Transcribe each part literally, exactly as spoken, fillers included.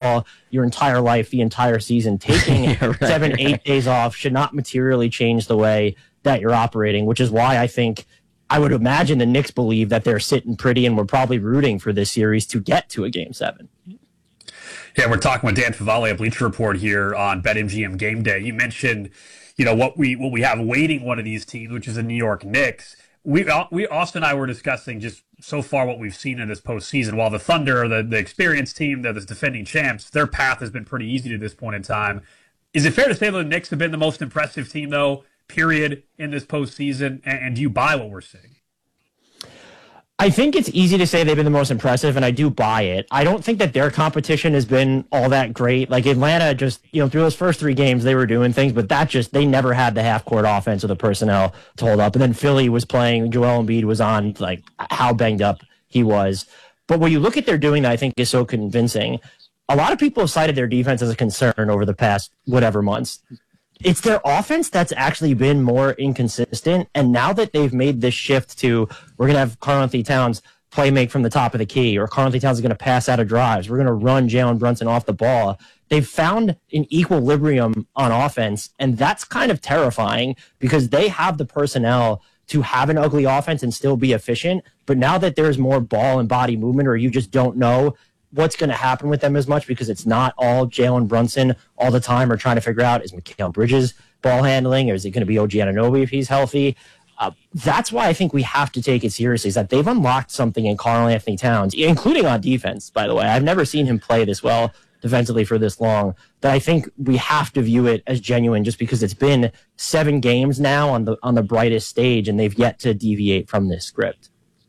football your entire life, the entire season. Taking yeah, right, seven, right. eight days off should not materially change the way that you're operating, which is why I think I would imagine the Knicks believe that they're sitting pretty and we're probably rooting for this series to get to a game seven. Yeah, we're talking with Dan Favale of Bleacher Report here on BetMGM Game Day. You mentioned, you know, what we what we have awaiting one of these teams, which is the New York Knicks. We, we Austin and I were discussing just so far what we've seen in this postseason. While the Thunder are the, the experienced team, they're the defending champs, their path has been pretty easy to this point in time. Is it fair to say that the Knicks have been the most impressive team, though, period, in this postseason? And, and do you buy what we're seeing? I think it's easy to say they've been the most impressive, and I do buy it. I don't think that their competition has been all that great. Like Atlanta just, you know, through those first three games, they were doing things, but that just, they never had the half-court offense or the personnel to hold up. And then Philly was playing, Joel Embiid was on, like, how banged up he was. But when you look at their doing that, I think is so convincing. A lot of people have cited their defense as a concern over the past whatever months. It's their offense that's actually been more inconsistent. And now that they've made this shift to, we're going to have Karl-Anthony Towns play make from the top of the key, or Karl-Anthony Towns is going to pass out of drives, we're going to run Jalen Brunson off the ball. They've found an equilibrium on offense, and that's kind of terrifying because they have the personnel to have an ugly offense and still be efficient. But now that there's more ball and body movement, or you just don't know what's going to happen with them as much because it's not all Jalen Brunson all the time, or trying to figure out, is Mikal Bridges ball handling, or is it going to be O G Anunoby if he's healthy? Uh, that's why I think we have to take it seriously, is that they've unlocked something in Karl-Anthony Towns, including on defense, by the way. I've never seen him play this well defensively for this long, that I think we have to view it as genuine just because it's been seven games now on the on the brightest stage, and they've yet to deviate from this script.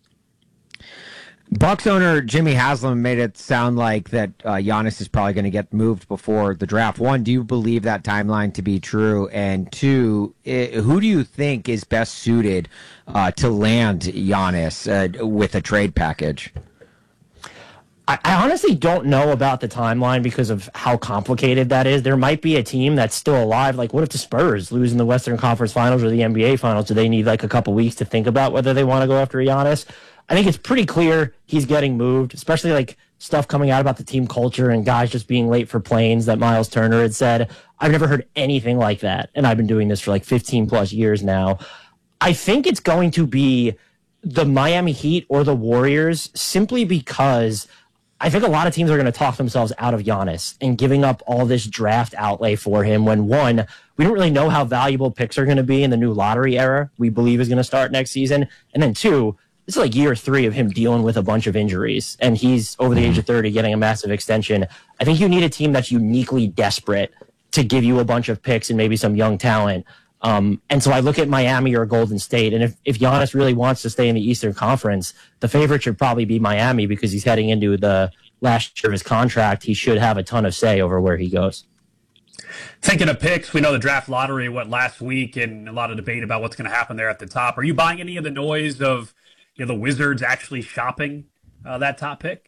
Bucks owner Jimmy Haslam made it sound like that uh, Giannis is probably going to get moved before the draft. One, do you believe that timeline to be true? And two, it, who do you think is best suited uh, to land Giannis uh, with a trade package? I, I honestly don't know about the timeline because of how complicated that is. There might be a team that's still alive. Like, what if the Spurs lose in the Western Conference Finals or the N B A Finals? Do they need like a couple weeks to think about whether they want to go after Giannis? I think it's pretty clear he's getting moved, especially like stuff coming out about the team culture and guys just being late for planes that Miles Turner had said. I've never heard anything like that, and I've been doing this for like fifteen plus years now. I think it's going to be the Miami Heat or the Warriors, simply because I think a lot of teams are going to talk themselves out of Giannis and giving up all this draft outlay for him when, one, we don't really know how valuable picks are going to be in the new lottery era we believe is going to start next season, and then two, this is like year three of him dealing with a bunch of injuries, and he's over the age of thirty getting a massive extension. I think you need a team that's uniquely desperate to give you a bunch of picks and maybe some young talent. Um, and so I look at Miami or Golden State, and if, if Giannis really wants to stay in the Eastern Conference, the favorite should probably be Miami because he's heading into the last year of his contract. He should have a ton of say over where he goes. Thinking of picks, we know the draft lottery went last week, and a lot of debate about what's going to happen there at the top. Are you buying any of the noise of, you know, the Wizards actually shopping uh, that top pick?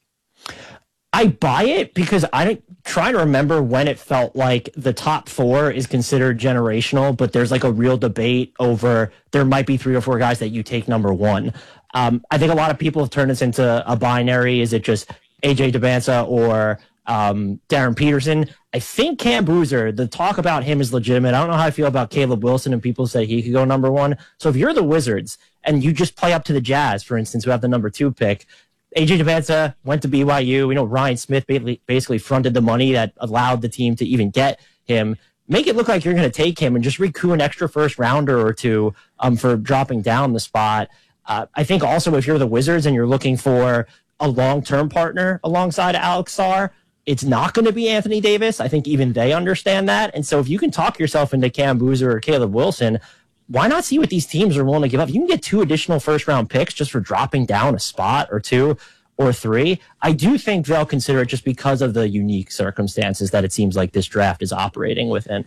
I buy it because I try to remember when it felt like the top four is considered generational, but there's like a real debate over there might be three or four guys that you take number one. Um, I think a lot of people have turned this into a binary. Is it just A J Dubasa or um, Darren Peterson? I think Cam Boozer, the talk about him is legitimate. I don't know how I feel about Caleb Wilson, and people say he could go number one. So if you're the Wizards and you just play up to the Jazz, for instance, who have the number two pick, A J Dubasa went to B Y U. We know Ryan Smith basically fronted the money that allowed the team to even get him. Make it look like you're going to take him and just recoup an extra first rounder or two um, for dropping down the spot. Uh, I think also if you're the Wizards and you're looking for a long-term partner alongside Alex Sarr, it's not going to be Anthony Davis. I think even they understand that. And so if you can talk yourself into Cam Boozer or Caleb Wilson, why not see what these teams are willing to give up? You can get two additional first-round picks just for dropping down a spot or two or three. I do think they'll consider it just because of the unique circumstances that it seems like this draft is operating within.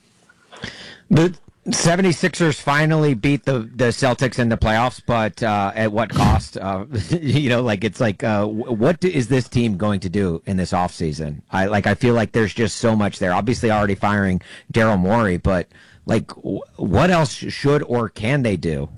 The seventy-sixers finally beat the, the Celtics in the playoffs, but uh, at what cost? Uh, you know, like it's like, uh, what do, is this team going to do in this offseason? I like. I feel like there's just so much there. Obviously, already firing Daryl Morey, but like, what else should or can they do?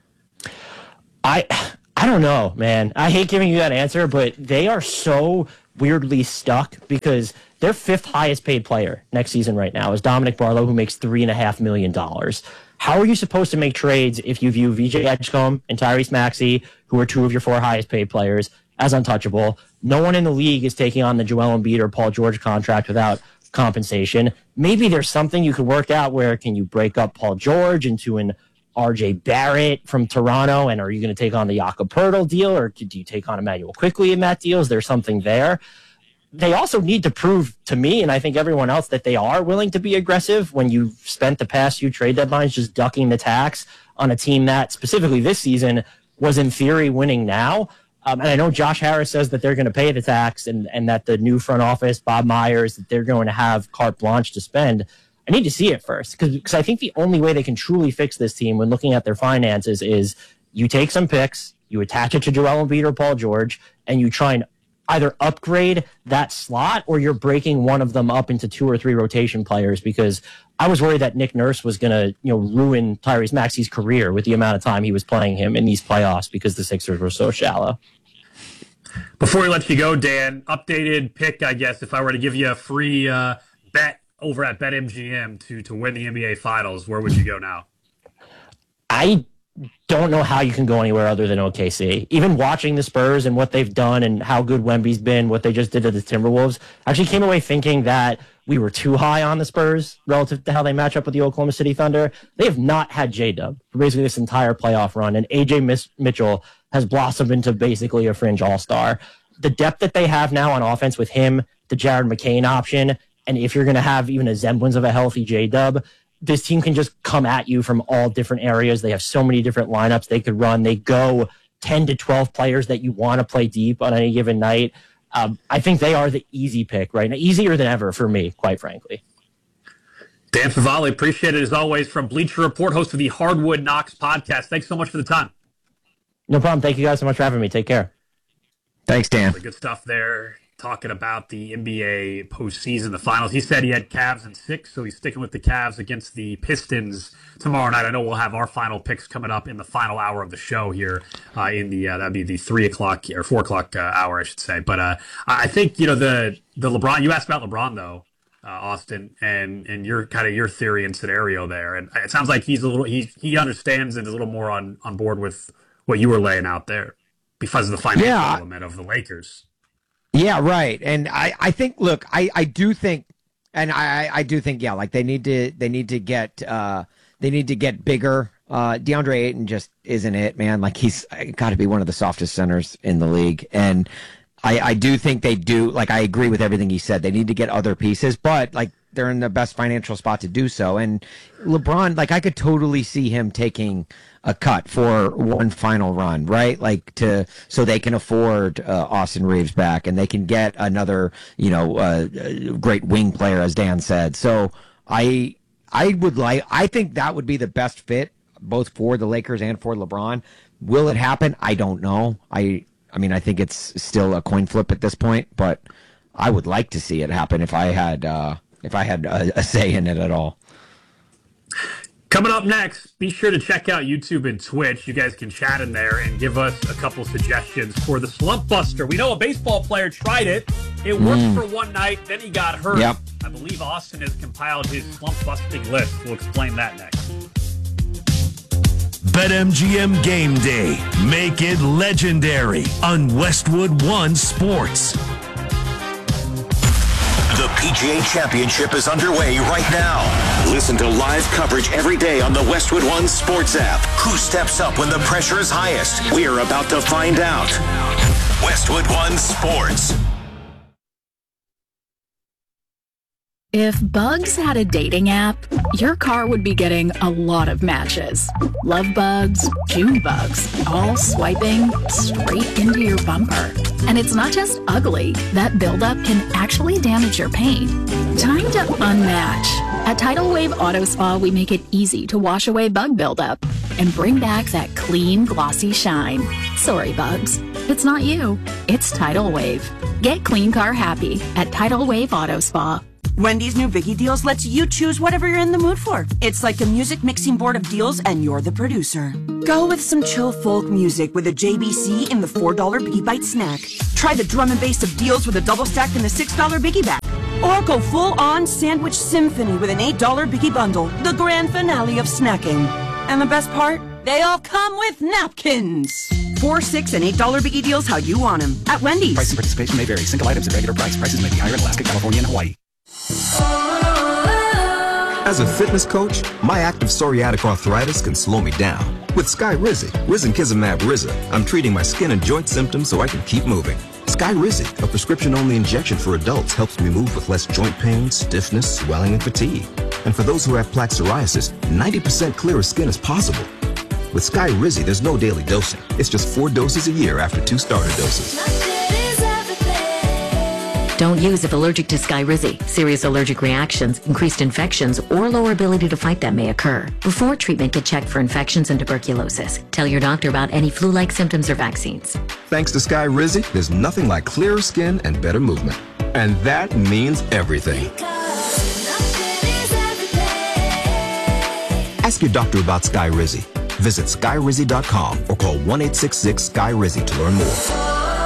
I I don't know, man. I hate giving you that answer, but they are so weirdly stuck because their fifth highest paid player next season right now is Dominic Barlow, who makes three and a half million dollars. How are you supposed to make trades if you view V J Edgecombe and Tyrese Maxey, who are two of your four highest paid players, as untouchable? No one in the league is taking on the Joel Embiid or Paul George contract without compensation. Maybe there's something you could work out where can you break up Paul George into an R J Barrett from Toronto, and are you going to take on the Jakob Poeltl deal, or do you take on Emmanuel Quickley in that deal? Is there something there? They also need to prove to me, and I think everyone else, that they are willing to be aggressive when you've spent the past few trade deadlines just ducking the tax on a team that, specifically this season, was in theory winning now. Um, and I know Josh Harris says that they're going to pay the tax and, and that the new front office, Bob Myers, that they're going to have carte blanche to spend. I need to see it first because I think the only way they can truly fix this team when looking at their finances is you take some picks, you attach it to Joel Embiid or Paul George, and you try and either upgrade that slot or you're breaking one of them up into two or three rotation players, because I was worried that Nick Nurse was going to, you know, ruin Tyrese Maxey's career with the amount of time he was playing him in these playoffs because the Sixers were so shallow. Before we let you go, Dan, updated pick, I guess, if I were to give you a free uh, bet over at BetMGM to, to win the N B A Finals, where would you go now? I don't know how you can go anywhere other than O K C. Even watching the Spurs and what they've done and how good Wemby's been, what they just did to the Timberwolves, I actually came away thinking that we were too high on the Spurs relative to how they match up with the Oklahoma City Thunder. They have not had J-Dub for basically this entire playoff run, and A J Mitchell has blossomed into basically a fringe all-star. The depth that they have now on offense with him, the Jared McCain option, and if you're going to have even a semblance of a healthy J-Dub, this team can just come at you from all different areas. They have so many different lineups they could run. They go ten to twelve players that you want to play deep on any given night. Um, I think they are the easy pick right now, easier than ever for me, quite frankly. Dan Favale, appreciate it as always, from Bleacher Report, host of the Hardwood Knocks podcast. Thanks so much for the time. No problem. Thank you guys so much for having me. Take care. Thanks, Dan. Good stuff there. Talking about the N B A postseason, the finals. He said he had Cavs in six, so he's sticking with the Cavs against the Pistons tomorrow night. I know we'll have our final picks coming up in the final hour of the show here. Uh, in the uh, that'd be the three o'clock or four o'clock uh, hour, I should say. But uh, I think you know the the LeBron. You asked about LeBron though, uh, Austin, and and your kind of your theory and scenario there. And it sounds like he's a little he he understands and is a little more on on board with what you were laying out there because of the financial yeah. element of the Lakers. Yeah, right. And I, I think, look, I, I do think, and I, I do think, yeah, like they need to, they need to get, uh, they need to get bigger. Uh, DeAndre Ayton just isn't it, man. Like he's got to be one of the softest centers in the league. And I, I do think they do, like, I agree with everything he said. They need to get other pieces, but like they're in the best financial spot to do so. And LeBron, like I could totally see him taking a cut for one final run, right? Like to, so they can afford uh, Austin Reeves back and they can get another, you know, uh, great wing player, as Dan said. So I, I would like, I think that would be the best fit both for the Lakers and for LeBron. Will it happen? I don't know. I, I mean, I think it's still a coin flip at this point, but I would like to see it happen if I had, uh, if I had a, a say in it at all. Coming up next, be sure to check out YouTube and Twitch. You guys can chat in there and give us a couple suggestions for the Slump Buster. We know a baseball player tried it. It worked mm. for one night, then he got hurt. Yep. I believe Austin has compiled his slump busting list. We'll explain that next. BetMGM Game Day. Make it legendary on Westwood One Sports. The P G A Championship is underway right now. Listen to live coverage every day on the Westwood One Sports app. Who steps up when the pressure is highest? We're about to find out. Westwood One Sports. If Bugs had a dating app, your car would be getting a lot of matches. Love bugs, June bugs, all swiping straight into your bumper. And it's not just ugly. That buildup can actually damage your paint. Time to unmatch. At Tidal Wave Auto Spa, we make it easy to wash away bug buildup and bring back that clean, glossy shine. Sorry, bugs. It's not you. It's Tidal Wave. Get clean car happy at Tidal Wave Auto Spa. Wendy's new Biggie Deals lets you choose whatever you're in the mood for. It's like a music mixing board of deals, and you're the producer. Go with some chill folk music with a J B C in the four dollar Biggie Bite snack. Try the drum and bass of deals with a double stack in the six dollar Biggie Bag. Or go full-on sandwich symphony with an eight dollar Biggie Bundle, the grand finale of snacking. And the best part? They all come with napkins. Four, six, and eight dollar Biggie Deals how you want them at Wendy's. Price and participation may vary. Single items at regular price. Prices may be higher in Alaska, California, and Hawaii. As a fitness coach, my active psoriatic arthritis can slow me down. With Skyrizi, Risankizumab Riza, I'm treating my skin and joint symptoms so I can keep moving. Skyrizi, a prescription-only injection for adults, helps me move with less joint pain, stiffness, swelling, and fatigue. And for those who have plaque psoriasis, ninety percent clearer skin is possible. With Skyrizi, there's no daily dosing. It's just four doses a year after two starter doses. Don't use if allergic to Skyrizi. Serious allergic reactions, increased infections, or lower ability to fight them may occur. Before treatment, get checked for infections and tuberculosis. Tell your doctor about any flu-like symptoms or vaccines. Thanks to Skyrizi, there's nothing like clearer skin and better movement. And that means everything. Ask your doctor about Skyrizi. Visit Skyrizi dot com or call one eight six six Sky Rizi to learn more.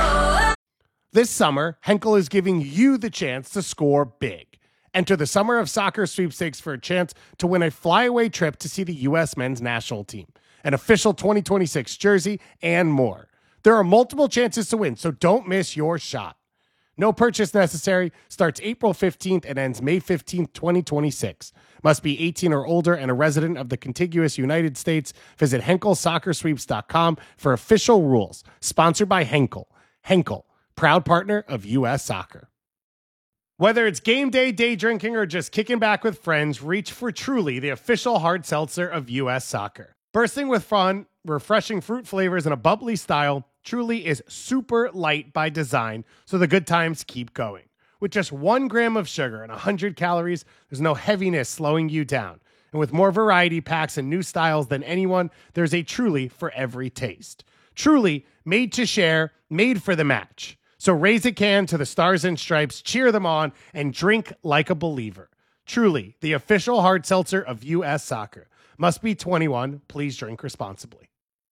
This summer, Henkel is giving you the chance to score big. Enter the Summer of Soccer sweepstakes for a chance to win a flyaway trip to see the U S men's national team, an official twenty twenty-six jersey, and more. There are multiple chances to win, so don't miss your shot. No purchase necessary. Starts April fifteenth and ends May fifteenth, twenty twenty-six. Must be eighteen or older and a resident of the contiguous United States. Visit Henkel Soccer Sweeps dot com for official rules. Sponsored by Henkel. Henkel, proud partner of U S Soccer. Whether it's game day, day drinking, or just kicking back with friends, reach for Truly, the official hard seltzer of U S Soccer. Bursting with fun, refreshing fruit flavors, and a bubbly style, Truly is super light by design, so the good times keep going. With just one gram of sugar and one hundred calories, there's no heaviness slowing you down. And with more variety packs and new styles than anyone, there's a Truly for every taste. Truly, made to share, made for the match. So raise a can to the Stars and Stripes, cheer them on, and drink like a believer. Truly, the official hard seltzer of U S Soccer. Must be twenty-one. Please drink responsibly.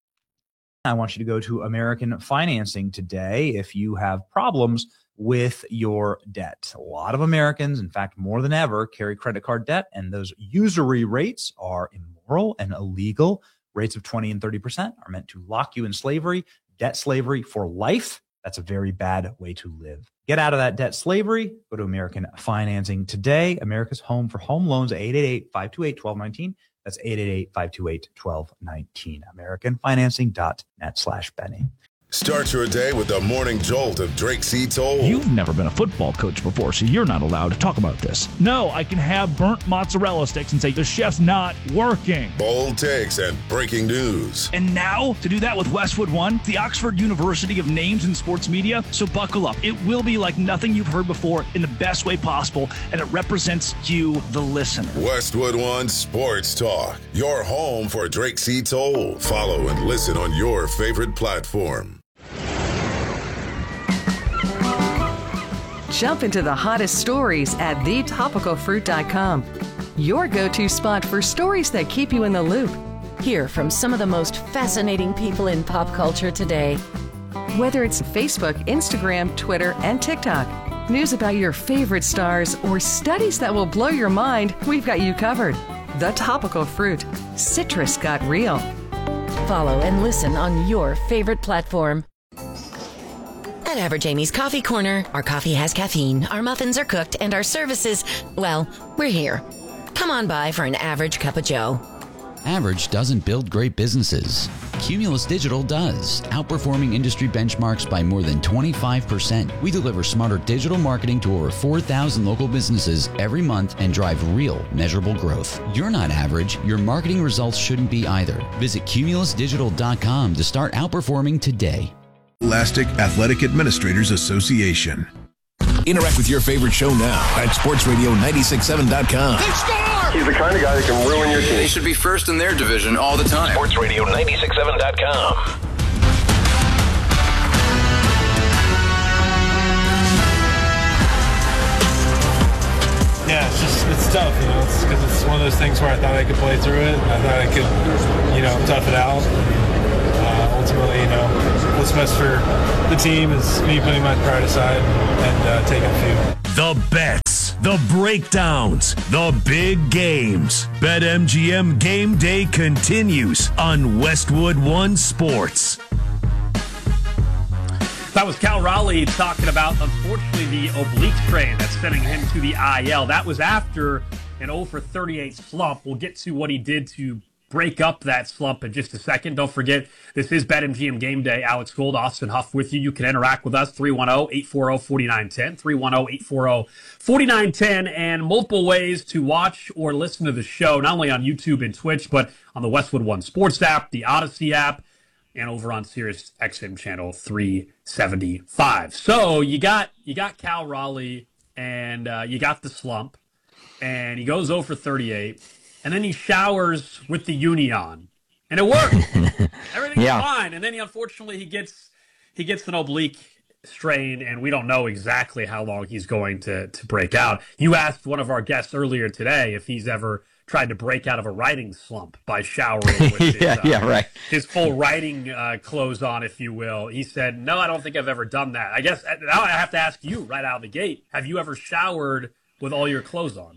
I want you to go to American Financing today if you have problems with your debt. A lot of Americans, in fact, more than ever, carry credit card debt, and those usury rates are immoral and illegal. Rates of twenty and thirty percent are meant to lock you in slavery, debt slavery for life. That's a very bad way to live. Get out of that debt slavery. Go to American Financing today. America's home for home loans, eight eight eight, five two eight, one two one nine. That's eight eight eight, five two eight, one two one nine. American Financing dot net slash Benny. Start your day with the morning jolt of Drake C. Toll. You've never been a football coach before, so you're not allowed to talk about this. No, I can have burnt mozzarella sticks and say the chef's not working. Bold takes and breaking news. And now, to do that with Westwood One, the Oxford University of names in sports media. So buckle up. It will be like nothing you've heard before in the best way possible, and it represents you, the listener. Westwood One Sports Talk, your home for Drake C. Toll. Follow and listen on your favorite platform. Jump into the hottest stories at the topical fruit dot com. Your go-to spot for stories that keep you in the loop. Hear from some of the most fascinating people in pop culture today. Whether it's Facebook, Instagram, Twitter, and TikTok, news about your favorite stars, or studies that will blow your mind, we've got you covered. The Topical Fruit. Citrus got real. Follow and listen on your favorite platform. At Average Amy's Coffee Corner, our coffee has caffeine, our muffins are cooked, and our services, well, we're here. Come on by for an average cup of joe. Average doesn't build great businesses. Cumulus Digital does, outperforming industry benchmarks by more than twenty-five percent. We deliver smarter digital marketing to over four thousand local businesses every month and drive real, measurable growth. You're not average. Your marketing results shouldn't be either. Visit Cumulus Digital dot com to start outperforming today. Elastic Athletic Administrators Association. Interact with your favorite show now at sports radio nine six seven dot com. They score! He's the kind of guy that can ruin your team. They should be first in their division all the time. sports radio nine six seven dot com. tough, you know, because it's, it's one of those things where I thought I could play through it, and I thought I could, you know, tough it out. Uh, ultimately, you know, what's best for the team is me putting my pride aside and uh, taking a few. The bets, the breakdowns, the big games. BetMGM Game Day continues on Westwood One Sports. That was Cal Raleigh talking about, unfortunately, the oblique strain that's sending him to the I L. That was after an oh for thirty-eight slump. We'll get to what he did to break up that slump in just a second. Don't forget, this is BetMGM Game Day. Alex Gold, Austin Huff with you. You can interact with us, three one zero, eight four zero, four nine one zero, three one zero, eight four zero, four nine one zero, and multiple ways to watch or listen to the show, not only on YouTube and Twitch, but on the Westwood One Sports app, the Odyssey app, and over on Sirius X M channel three seventy-five. So you got you got Cal Raleigh, and uh, you got the slump, and he goes oh for thirty-eight, and then he showers with the uni on, and it worked. Everything's yeah. fine, and then he unfortunately he gets he gets an oblique strain, and we don't know exactly how long he's going to to break out. You asked one of our guests earlier today if he's ever tried to break out of a writing slump by showering with his, yeah, uh, yeah, right. his full writing uh, clothes on, if you will. He said, no, I don't think I've ever done that. I guess now I have to ask you right out of the gate, have you ever showered with all your clothes on?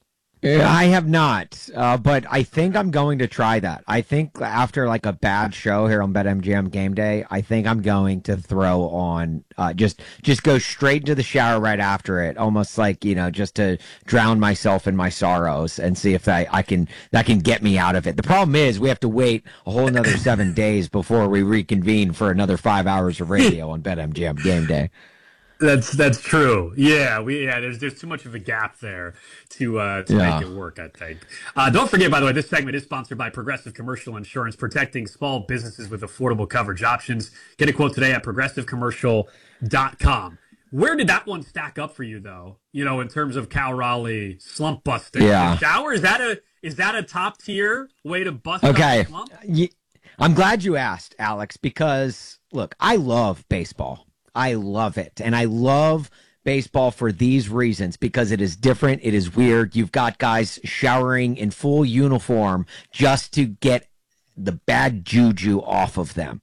I have not, uh, but I think I'm going to try that. I think after like a bad show here on BetMGM Game Day, I think I'm going to throw on uh, just just go straight into the shower right after it, almost like, you know, just to drown myself in my sorrows and see if I, I can that can get me out of it. The problem is we have to wait a whole another seven days before we reconvene for another five hours of radio on BetMGM Game Day. That's that's true. Yeah, we yeah. There's there's too much of a gap there to uh, to Yeah. make it work, I think. Uh, don't forget, by the way, this segment is sponsored by Progressive Commercial Insurance, protecting small businesses with affordable coverage options. Get a quote today at progressive commercial dot com. Where did that one stack up for you, though? You know, in terms of Cal Raleigh slump busting. Yeah. The shower, is that a is that a top tier way to bust Okay. up a slump? Ye- I'm glad you asked, Alex, because look, I love baseball. I love it. And I love baseball for these reasons, because it is different. It is weird. You've got guys showering in full uniform just to get the bad juju off of them.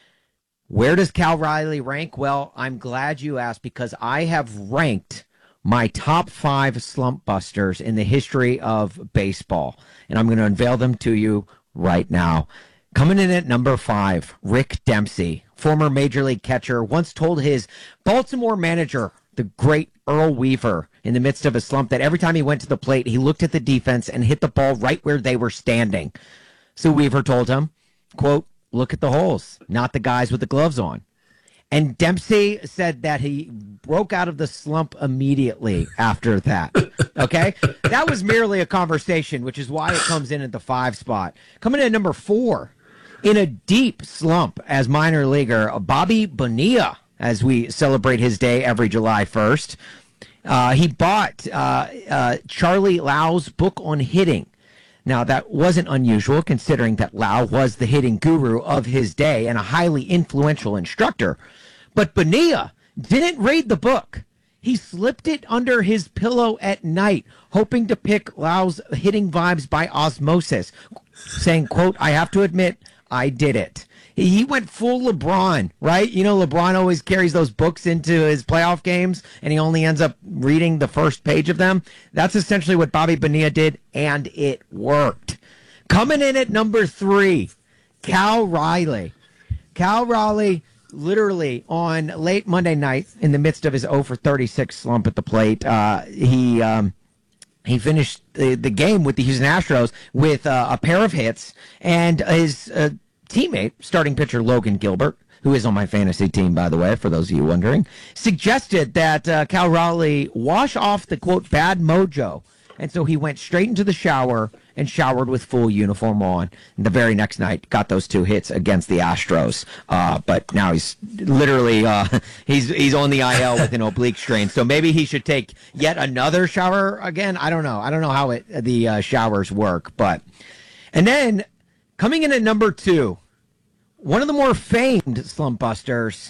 Where does Cal Raleigh rank? Well, I'm glad you asked, because I have ranked my top five slump busters in the history of baseball. And I'm going to unveil them to you right now. Coming in at number five, Rick Dempsey, former Major League catcher, once told his Baltimore manager, the great Earl Weaver, in the midst of a slump, that every time he went to the plate, he looked at the defense and hit the ball right where they were standing. So Weaver told him, quote, look at the holes, not the guys with the gloves on. And Dempsey said that he broke out of the slump immediately after that. Okay? That was merely a conversation, which is why it comes in at the five spot. Coming in at number four, in a deep slump as minor leaguer, Bobby Bonilla, as we celebrate his day every July first. Uh, he bought uh, uh, Charlie Lau's book on hitting. Now, that wasn't unusual, considering that Lau was the hitting guru of his day and a highly influential instructor. But Bonilla didn't read the book. He slipped it under his pillow at night, hoping to pick Lau's hitting vibes by osmosis, saying, quote, I have to admit, I did it. He went full LeBron, right? You know, LeBron always carries those books into his playoff games, and he only ends up reading the first page of them. That's essentially what Bobby Bonilla did, and it worked. Coming in at number three, Cal Raleigh. Cal Raleigh, literally on late Monday night, in the midst of his oh for thirty-six slump at the plate, uh, he um, he finished the, the game with the Houston Astros with uh, a pair of hits, and his uh, teammate, starting pitcher Logan Gilbert, who is on my fantasy team, by the way, for those of you wondering, suggested that uh, Cal Raleigh wash off the, quote, bad mojo. And so he went straight into the shower and showered with full uniform on. And the very next night, got those two hits against the Astros. Uh, but now he's literally uh, he's he's on the I L with an oblique strain. So maybe he should take yet another shower again. I don't know. I don't know how it the uh, showers work. But and then coming in at number two, one of the more famed slump busters,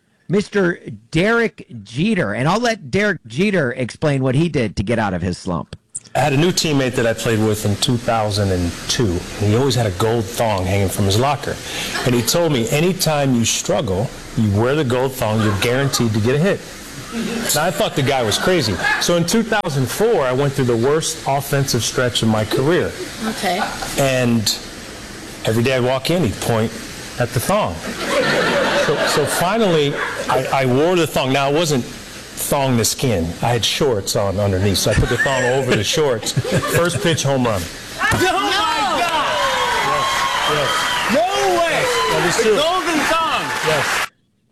Mister Derek Jeter. And I'll let Derek Jeter explain what he did to get out of his slump. I had a new teammate that I played with in two thousand two, and he always had a gold thong hanging from his locker. And he told me, anytime you struggle, you wear the gold thong, you're guaranteed to get a hit. Now, I thought the guy was crazy. So in two thousand four, I went through the worst offensive stretch of my career. Okay. And every day I'd walk in, he'd point at the thong. So, so finally, I, I wore the thong. Now, it wasn't thong the skin. I had shorts on underneath, so I put the thong over the shorts. First pitch, home run. Oh my God! Yes, yes. No way! That is The true. golden thong! Yes.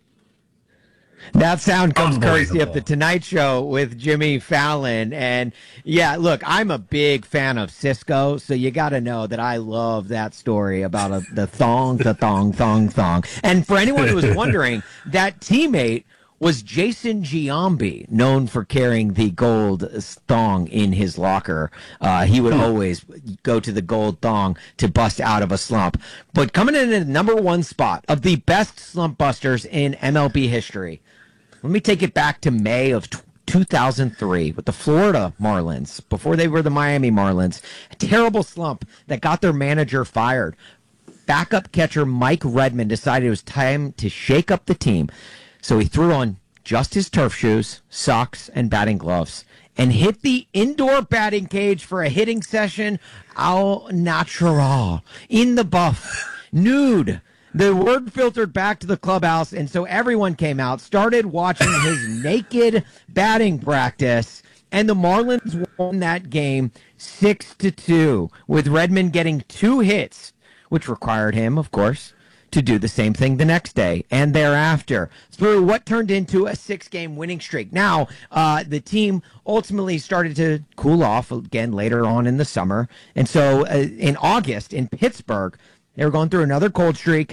That sound comes courtesy of The Tonight Show with Jimmy Fallon. And yeah, look, I'm a big fan of Cisco, so you got to know that I love that story about a, the thong, the thong, thong, thong. And for anyone who was wondering, that teammate was Jason Giambi, known for carrying the gold thong in his locker. Uh, he would always go to the gold thong to bust out of a slump. But coming in at the number one spot of the best slump busters in M L B history, let me take it back to May of two thousand three with the Florida Marlins, before they were the Miami Marlins. A terrible slump that got their manager fired. Backup catcher Mike Redmond decided it was time to shake up the team. So he threw on just his turf shoes, socks, and batting gloves and hit the indoor batting cage for a hitting session au natural, in the buff, nude. The word filtered back to the clubhouse, and so everyone came out, started watching his naked batting practice, and the Marlins won that game six to two, with Redmond getting two hits, which required him, of course, to do the same thing the next day and thereafter through what turned into a six-game winning streak. Now, uh, the team ultimately started to cool off again later on in the summer, and so uh, in August in Pittsburgh, they were going through another cold streak,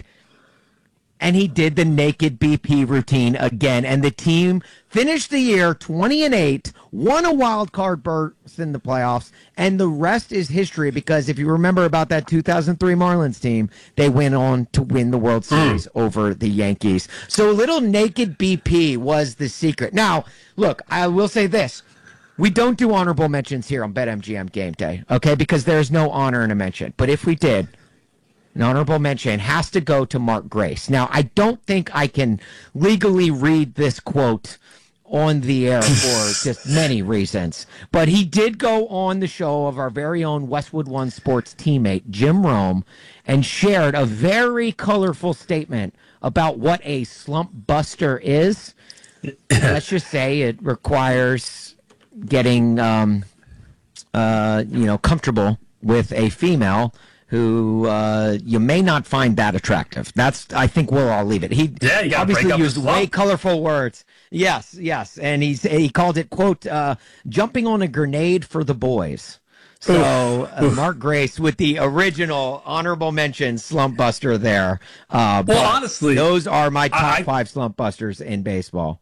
and he did the naked B P routine again, and the team finished the year twenty and eight, won a wild card berth in the playoffs, and the rest is history, because if you remember about that two thousand three Marlins team, they went on to win the World Series mm. over the Yankees. So little naked B P was the secret. Now, look, I will say this. We don't do honorable mentions here on BetMGM Game Day, okay, because there's no honor in a mention. But if we did, an honorable mention has to go to Mark Grace. Now, I don't think I can legally read this quote on the air for just many reasons, but he did go on the show of our very own Westwood One Sports teammate, Jim Rome, and shared a very colorful statement about what a slump buster is. Let's just say it requires getting, um, uh, you know, comfortable with a female who uh, you may not find that attractive. That's, I think we'll all leave it. He yeah, you obviously used way slump. colorful words. Yes, yes. And he's, he called it, quote, uh, jumping on a grenade for the boys. So uh, Mark Grace with the original honorable mention slump buster there. Uh, well, honestly, those are my top I, five slump busters in baseball.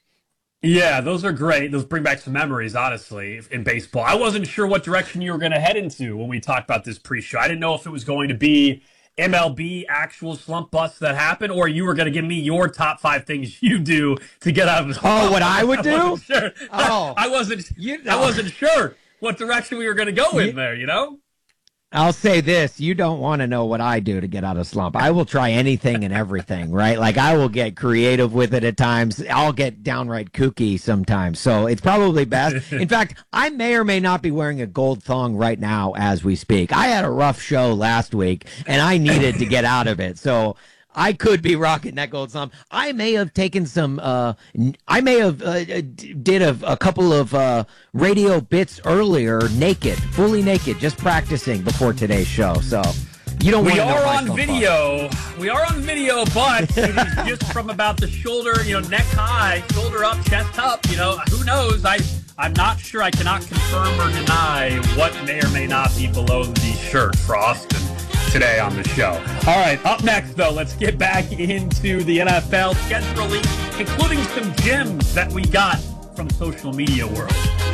Yeah, those are great. Those bring back some memories, honestly, in baseball. I wasn't sure what direction you were going to head into when we talked about this pre-show. I didn't know if it was going to be M L B actual slump busts that happen, or you were going to give me your top five things you do to get out of the slump. Oh, what I would do? I wasn't sure. Oh, I wasn't, you know. I wasn't sure what direction we were going to go in there, you know? I'll say this. You don't want to know what I do to get out of slump. I will try anything and everything, right? Like, I will get creative with it at times. I'll get downright kooky sometimes. So it's probably best. In fact, I may or may not be wearing a gold thong right now as we speak. I had a rough show last week, and I needed to get out of it. So I could be rocking that gold thumb. I may have taken some, uh, I may have uh, did a, a couple of uh, radio bits earlier, naked, fully naked, just practicing before today's show. So you don't want We to know are my on slump video. We are on video, but it is just from about the shoulder, you know, neck high, shoulder up, chest up. You know, who knows? I, I'm not sure. I cannot confirm or deny what may or may not be below the shirt for Austin today on the show. All right, up next, though, let's get back into the N F L schedule release, including some gems that we got from social media world.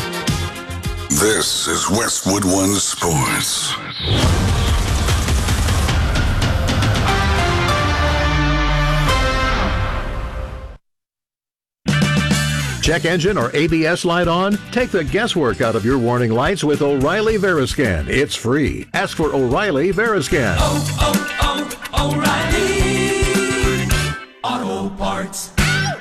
This is Westwood One Sports. Check engine or A B S light on? Take the guesswork out of your warning lights with O'Reilly Veriscan. It's free. Ask for O'Reilly Veriscan. Oh, oh, oh, O'Reilly Auto Parts.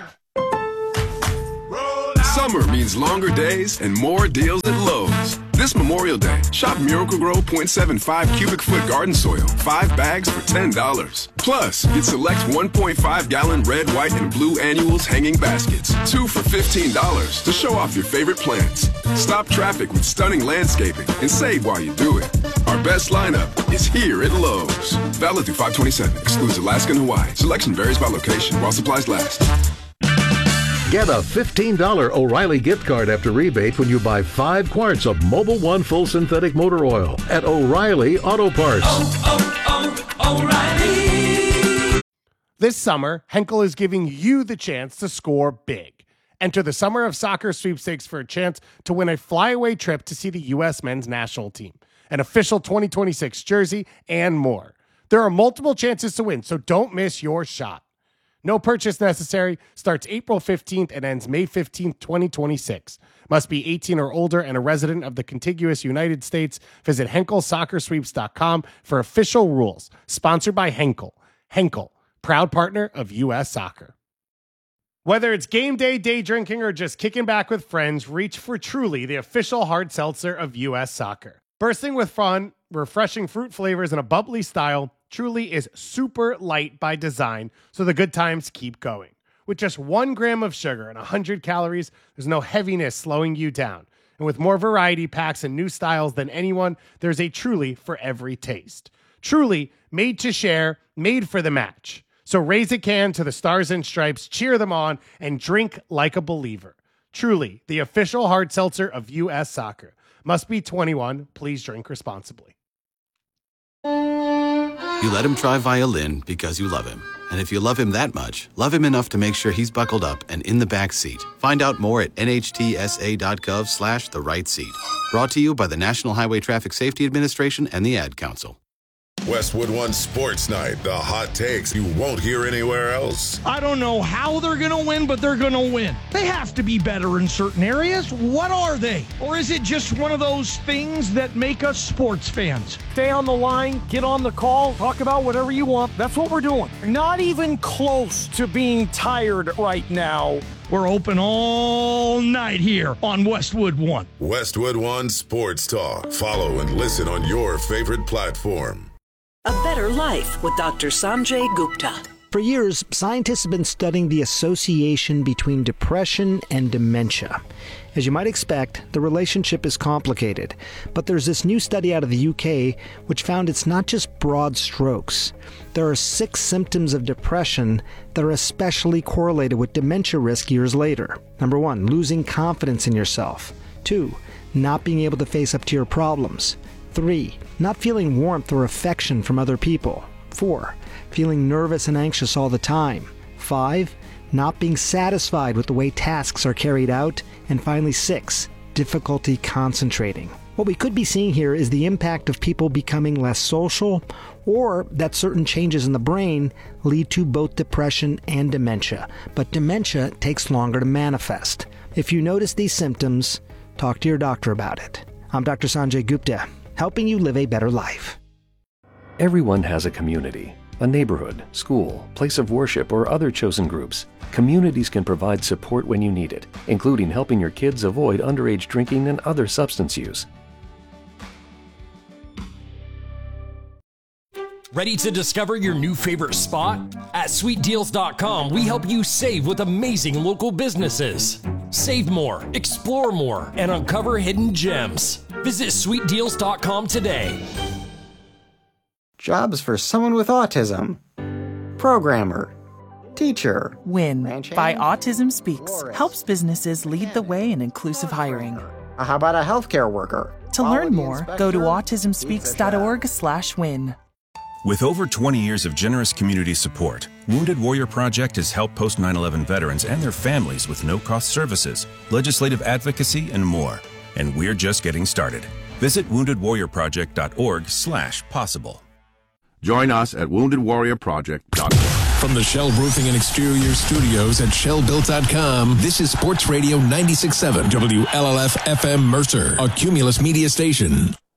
Summer means longer days and more deals at Lowe's. This Memorial Day, shop Miracle-Gro point seven five cubic foot garden soil, five bags for ten dollars. Plus, get select one point five gallon red, white, and blue annuals hanging baskets, two for fifteen dollars to show off your favorite plants. Stop traffic with stunning landscaping and save while you do it. Our best lineup is here at Lowe's. Valid through five twenty-seven, excludes Alaska and Hawaii. Selection varies by location while supplies last. Get a fifteen dollars O'Reilly gift card after rebate when you buy five quarts of Mobil One Full Synthetic Motor Oil at O'Reilly Auto Parts. Oh, oh, oh, O'Reilly. This summer, Henkel is giving you the chance to score big. Enter the Summer of Soccer sweepstakes for a chance to win a flyaway trip to see the U S men's national team, an official twenty twenty-six jersey, and more. There are multiple chances to win, so don't miss your shot. No purchase necessary. Starts April fifteenth and ends May fifteenth, twenty twenty-six. Must be eighteen or older and a resident of the contiguous United States. Visit Henkel Soccer Sweeps dot com for official rules. Sponsored by Henkel. Henkel, proud partner of U S Soccer. Whether it's game day, day drinking, or just kicking back with friends, reach for Truly, the official hard seltzer of U S Soccer. Bursting with fun, refreshing fruit flavors, and a bubbly style, Truly is super light by design, so the good times keep going. With just one gram of sugar and one hundred calories, there's no heaviness slowing you down. And with more variety packs and new styles than anyone, there's a Truly for every taste. Truly, made to share, made for the match. So raise a can to the Stars and Stripes, cheer them on, and drink like a believer. Truly, the official hard seltzer of U S Soccer. Must be twenty-one. Please drink responsibly. You let him try violin because you love him. And if you love him that much, love him enough to make sure he's buckled up and in the back seat. Find out more at nhtsa.gov slash the right seat. Brought to you by the National Highway Traffic Safety Administration and the Ad Council. Westwood One Sports Night, the hot takes you won't hear anywhere else. I don't know how they're going to win, but they're going to win. They have to be better in certain areas. What are they? Or is it just one of those things that make us sports fans? Stay on the line, get on the call, talk about whatever you want. That's what we're doing. Not even close to being tired right now. We're open all night here on Westwood One. Westwood One Sports Talk. Follow and listen on your favorite platform. A Better Life with Doctor Sanjay Gupta. For years, scientists have been studying the association between depression and dementia. As you might expect, the relationship is complicated, but there's this new study out of the U K which found it's not just broad strokes. There are six symptoms of depression that are especially correlated with dementia risk years later. Number one, losing confidence in yourself. Two, not being able to face up to your problems. Three, not feeling warmth or affection from other people. Four, feeling nervous and anxious all the time. Five, not being satisfied with the way tasks are carried out. And finally, six, difficulty concentrating. What we could be seeing here is the impact of people becoming less social, or that certain changes in the brain lead to both depression and dementia. But dementia takes longer to manifest. If you notice these symptoms, talk to your doctor about it. I'm Doctor Sanjay Gupta, helping you live a better life. Everyone has a community, a neighborhood, school, place of worship, or other chosen groups. Communities can provide support when you need it, including helping your kids avoid underage drinking and other substance use. Ready to discover your new favorite spot? At sweet deals dot com, we help you save with amazing local businesses. Save more, explore more, and uncover hidden gems. Visit sweet deals dot com today. Jobs for someone with autism. Programmer. Teacher. WIN by Autism Speaks helps businesses lead the way in inclusive hiring. How about a healthcare worker? To learn more, go to autism speaks dot org slash win. With over twenty years of generous community support, Wounded Warrior Project has helped post nine eleven veterans and their families with no-cost services, legislative advocacy, and more. And we're just getting started. Visit wounded warrior project dot org slash possible. Join us at wounded warrior project dot org. From the Shell Roofing and Exterior Studios at shell built dot com, this is Sports Radio ninety-six point seven W L L F F M Mercer, a Cumulus media station.